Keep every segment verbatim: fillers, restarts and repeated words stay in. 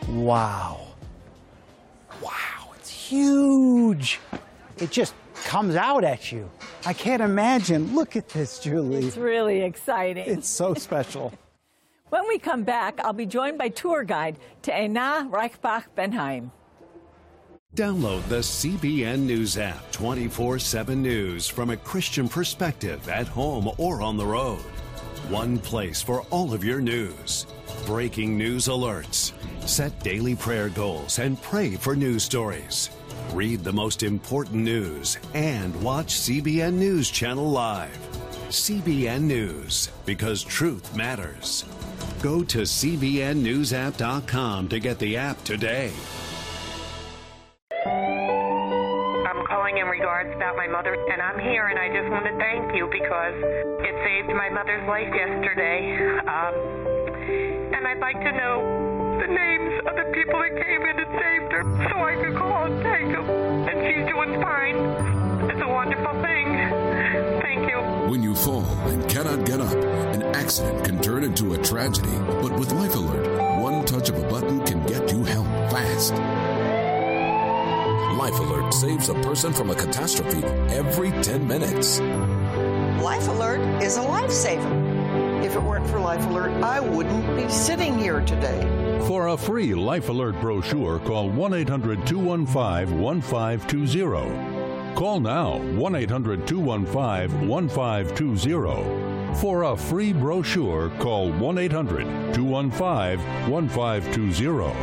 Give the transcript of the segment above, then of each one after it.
Wow. Wow, it's huge. It just comes out at you. I can't imagine. Look at this, Julie. It's really exciting. It's so special. When we come back, I'll be joined by tour guide Te'ena Reichbach Benheim. Download the C B N News app, twenty-four seven News, from a Christian perspective at home or on the road. One place for all of your news. Breaking news alerts. Set daily prayer goals and pray for news stories. Read the most important news and watch C B N News Channel live. C B N News, because truth matters. Go to C B N news app dot com to get the app today. I'm calling in regards about my mother, and I'm here, and I just want to thank you because it saved my mother's life yesterday. Um, and I'd like to know the names of the people that came in and saved her so I could call and thank them. And she's doing fine. It's a wonderful thing. Thank you. When you fall and cannot get up, an accident can turn into a tragedy. But with Life Alert, one touch of a button can get you help fast. Life Alert saves a person from a catastrophe every ten minutes. Life Alert is a lifesaver. If it weren't for Life Alert, I wouldn't be sitting here today. For a free Life Alert brochure, call one eight hundred two one five one five two zero. Call now, one eight hundred two one five one five two zero. For a free brochure, call one eight hundred two one five one five two zero.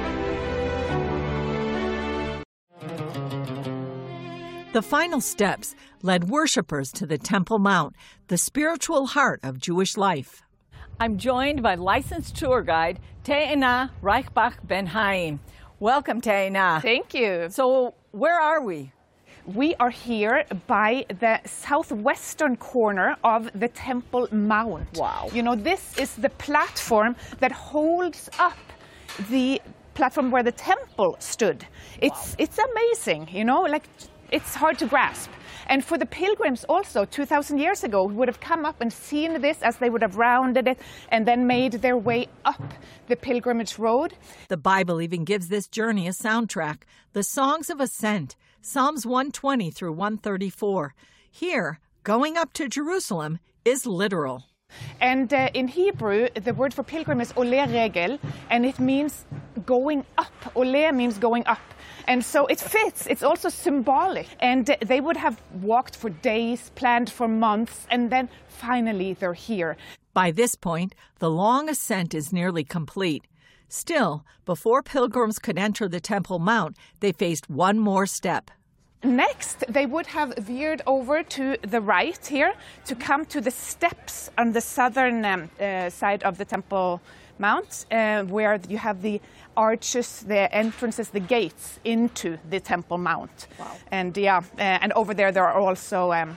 The final steps led worshipers to the Temple Mount, the spiritual heart of Jewish life. I'm joined by licensed tour guide Te'ena Reichbach Benheim. Welcome, Te'ena. Thank you. So, where are we? We are here by the southwestern corner of the Temple Mount. Wow. You know, this is the platform that holds up the platform where the temple stood. It's, wow. It's amazing, you know, like it's hard to grasp. And for the pilgrims also, two thousand years ago, who would have come up and seen this as they would have rounded it and then made their way up the pilgrimage road. The Bible even gives this journey a soundtrack, the Songs of Ascent, Psalms one twenty through one thirty-four. Here, going up to Jerusalem is literal. And uh, in Hebrew, the word for pilgrim is ole regel, and it means going up. Ole means going up. And so it fits. It's also symbolic. And uh, they would have walked for days, planned for months, and then finally they're here. By this point, the long ascent is nearly complete. Still, before pilgrims could enter the Temple Mount, they faced one more step. Next, they would have veered over to the right here to come to the steps on the southern um, uh, side of the Temple Mount, uh, where you have the arches, the entrances, the gates into the Temple Mount. Wow. And yeah, uh, and over there there are also um,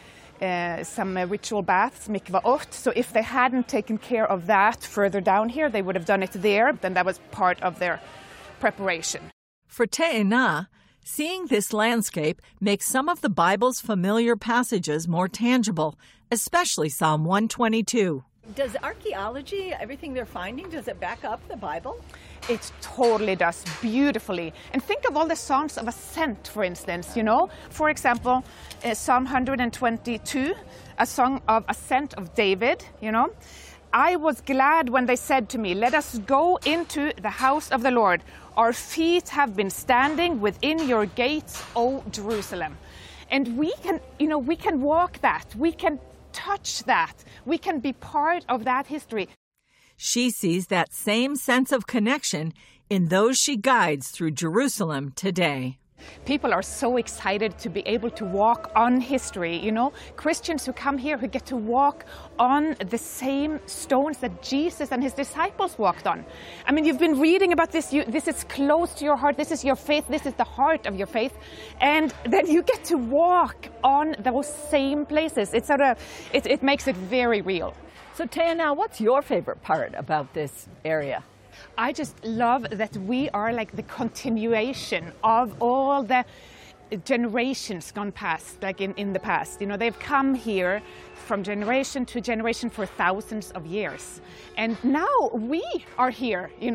uh, some uh, ritual baths, mikvaot. So if they hadn't taken care of that further down here, they would have done it there. Then that was part of their preparation. For Te'ena, seeing this landscape makes some of the Bible's familiar passages more tangible, especially Psalm one twenty-two. Does archaeology, everything they're finding, does it back up the Bible? It totally does, beautifully. And think of all the songs of ascent, for instance, you know. For example, uh, Psalm one twenty-two, a song of ascent of David, you know. I was glad when they said to me, let us go into the house of the Lord. Our feet have been standing within your gates, O Jerusalem. And we can, you know, we can walk that. We can touch that. We can be part of that history. She sees that same sense of connection in those she guides through Jerusalem today. People are so excited to be able to walk on history, you know. Christians who come here who get to walk on the same stones that Jesus and his disciples walked on. I mean, you've been reading about this. You, this is close to your heart. This is your faith. This is the heart of your faith. And then you get to walk on those same places. It's sort of, it, it makes it very real. So Te'ena, what's your favorite part about this area? I just love that we are like the continuation of all the generations gone past, like in, in the past. You know, they've come here from generation to generation for thousands of years. And now we are here, you know,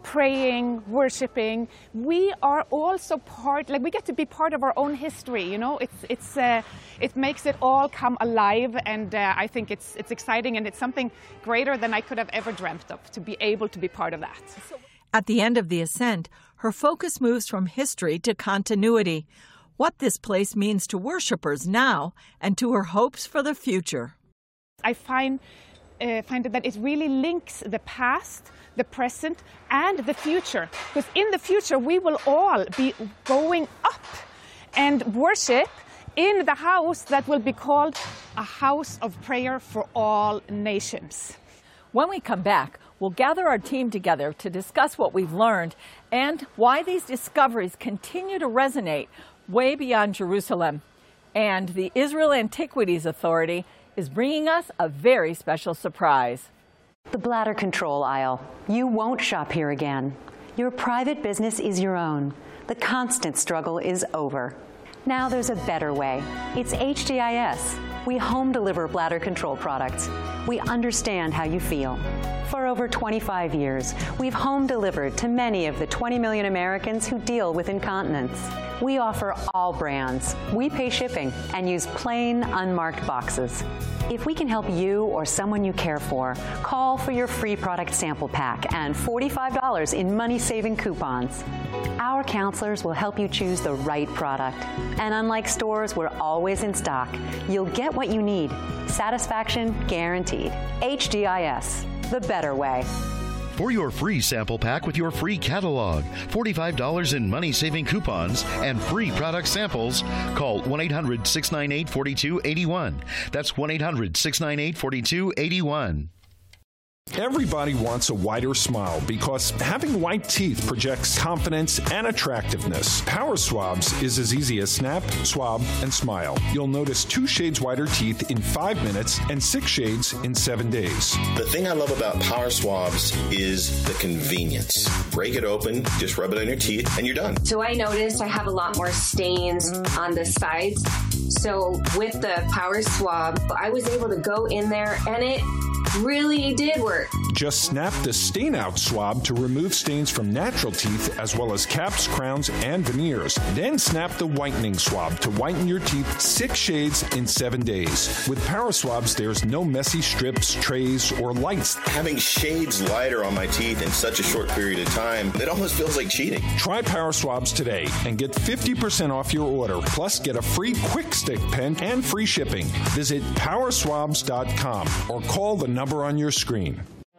praying, worshiping, we are also part, like we get to be part of our own history, you know, it's, it's, uh, it makes it all come alive, and uh, I think it's, it's exciting, and it's something greater than I could have ever dreamt of, to be able to be part of that. At the end of the ascent, her focus moves from history to continuity, what this place means to worshipers now and to her hopes for the future. I find, uh, find that it really links the past, the present, and the future. Because in the future, we will all be going up and worship in the house that will be called a house of prayer for all nations. When we come back, we'll gather our team together to discuss what we've learned and why these discoveries continue to resonate way beyond Jerusalem. And the Israel Antiquities Authority is bringing us a very special surprise. The bladder control aisle. You won't shop here again. Your private business is your own. The constant struggle is over. Now there's a better way. It's H D I S. We home deliver bladder control products. We understand how you feel. For over twenty-five years, we've home delivered to many of the twenty million Americans who deal with incontinence. We offer all brands. We pay shipping and use plain, unmarked boxes. If we can help you or someone you care for, call for your free product sample pack and forty-five dollars in money-saving coupons. Our counselors will help you choose the right product. And unlike stores, we're always in stock. You'll get what you need. Satisfaction guaranteed. H D I S, the better way. For your free sample pack with your free catalog, forty-five dollars in money-saving coupons, and free product samples, call one eight hundred, six nine eight, four two eight one. That's one eight hundred, six nine eight, four two eight one. Everybody wants a whiter smile because having white teeth projects confidence and attractiveness. Power Swabs is as easy as snap, swab, and smile. You'll notice two shades whiter teeth in five minutes and six shades in seven days. The thing I love about Power Swabs is the convenience. Break it open, just rub it on your teeth, and you're done. So I noticed I have a lot more stains on the sides. So with the Power Swab, I was able to go in there, and it really did work. Just snap the stain out swab to remove stains from natural teeth as well as caps, crowns, and veneers. Then snap the whitening swab to whiten your teeth six shades in seven days. With Power Swabs, there's no messy strips, trays, or lights. Having shades lighter on my teeth in such a short period of time, it almost feels like cheating. Try Power Swabs today and get fifty percent off your order. Plus, get a free quick stick pen and free shipping. Visit power swabs dot com or call the number on your screen.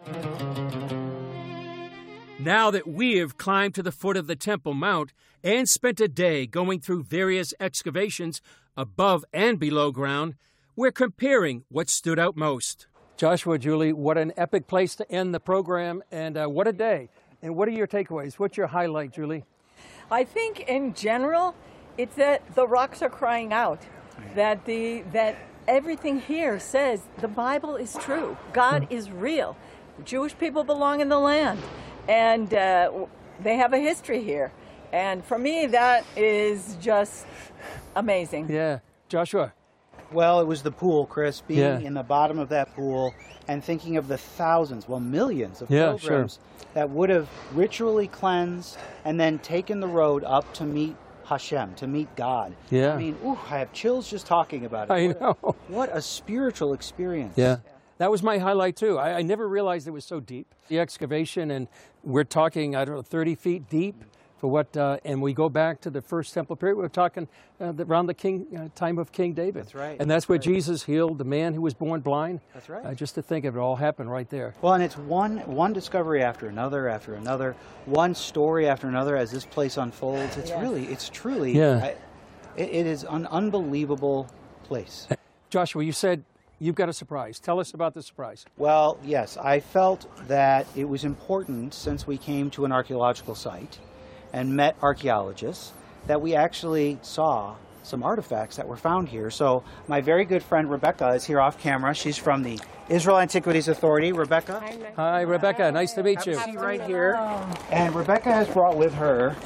Now that we have climbed to the foot of the Temple Mount and spent a day going through various excavations above and below ground, we're comparing what stood out most. Joshua, Julie, what an epic place to end the program, and uh, what a day. And what are your takeaways? What's your highlight, Julie? I think in general, it's that the rocks are crying out, that the that everything here says the Bible is true. God is real. Jewish people belong in the land, and uh, they have a history here. And for me, that is just amazing. Yeah. Joshua? Well, it was the pool, Chris, being yeah. in the bottom of that pool and thinking of the thousands, well, millions of yeah, pilgrims sure. that would have ritually cleansed and then taken the road up to meet Hashem, to meet God. Yeah. I mean, ooh, I have chills just talking about it. I what know. A, what a spiritual experience. Yeah. That was my highlight, too. I, I never realized it was so deep. The excavation, and we're talking, I don't know, thirty feet deep for what, uh, and we go back to the first temple period. We're talking uh, the, around the king uh, time of King David. That's right. And that's, that's where right. Jesus healed the man who was born blind. That's right. Uh, just to think of it all happened right there. Well, and it's one one discovery after another, after another, one story after another as this place unfolds. It's yes. really, it's truly, yeah. I, it, it is an unbelievable place. Joshua, you said you've got a surprise. Tell us about the surprise. Well, yes, I felt that it was important, since we came to an archaeological site and met archaeologists, that we actually saw some artifacts that were found here. So my very good friend Rebecca is here off camera. She's from the Israel Antiquities Authority. Rebecca? Hi, Hi Rebecca. Nice to meet you. She's right here. And Rebecca has brought with her,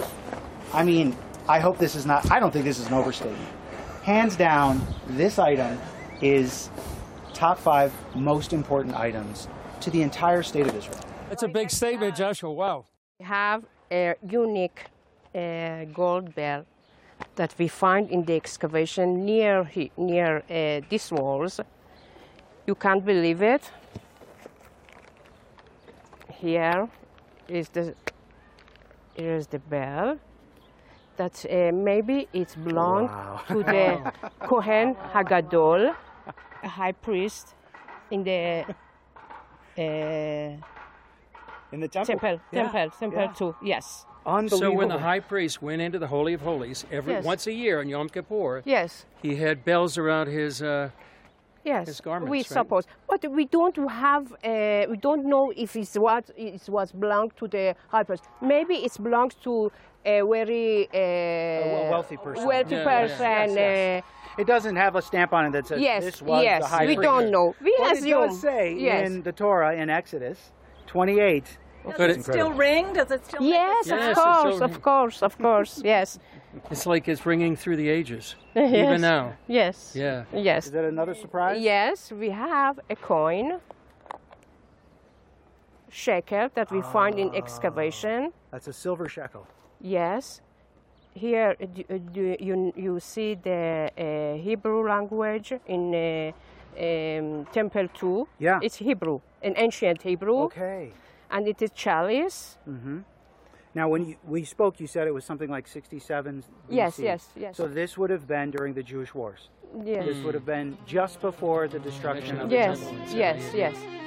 I mean, I hope this is not, I don't think this is an overstatement. Hands down, this item is top five most important items to the entire state of Israel. That's a big statement, Joshua. Wow. We have a unique uh, gold bell that we find in the excavation near he, near uh, these walls. You can't believe it. Here is the here is the bell. That uh, maybe it belonged Wow. to the Kohen Hagadol, a high priest in the uh, in the temple. Temple, Yeah, temple, temple yeah. too. Yes. So when the high priest went into the Holy of Holies every Yes. once a year on Yom Kippur, Yes. he had bells around his uh, Yes, his garments, we right? suppose, but we don't have, uh, we don't know if it's what it was belonged to the high priest. Maybe it belongs to a very uh, A wealthy person. Wealthy Yeah, yeah, person. yes, yes. Uh, It doesn't have a stamp on it that says Yes, this was yes, the high we priest. don't know. We But assume. it does say Yes. in the Torah in Exodus twenty-eight. Does it still ring? Does it still? yes, Yes, of it's course, still- of course, of course. Yes. It's like it's ringing through the ages, Yes. even now. Yes. Yeah. Yes. Is that another surprise? Yes, we have a coin, shekel, that we find in excavation. That's a silver shekel. Yes. Here uh, do, uh, do you, you see the uh, Hebrew language in uh, um, Temple two. Yeah. It's Hebrew, an ancient Hebrew. Okay. And it is chalice. Mm-hmm. Now, when you, we spoke, you said it was something like sixty-seven B C. Yes, yes, yes. So this would have been during the Jewish wars. Yes. This would have been just before the destruction of the Yes, temple. yes, yes.